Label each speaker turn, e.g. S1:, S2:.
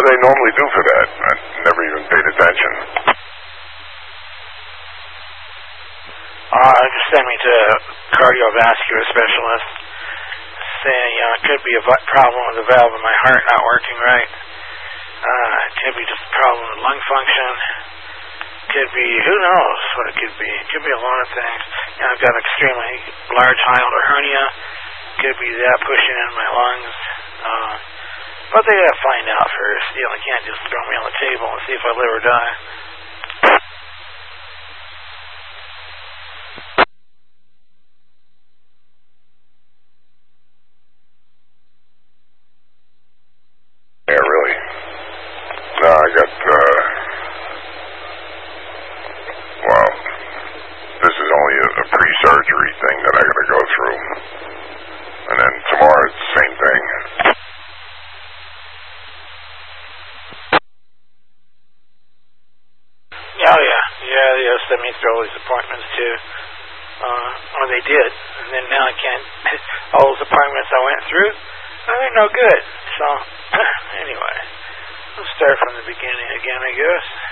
S1: do they normally do for that? I never even paid attention.
S2: Just send me to a cardiovascular specialist. Saying, it could be a problem with the valve in my heart not working right. It could be just a problem with lung function. Could be, who knows what it could be. It could be a lot of things. I've got an extremely large hiatal hernia. Could be that pushing in my lungs. But they gotta find out first. They can't just throw me on the table and see if I live or die.
S1: Yeah, really. No, I got, well, this is only a pre-surgery thing that I gotta go through. And then tomorrow it's the same thing.
S2: Yeah, send me through all these appointments too. Or they did. And then now I can't, all those appointments I went through, they're no good. So, anyway, we'll start from the beginning again, I guess.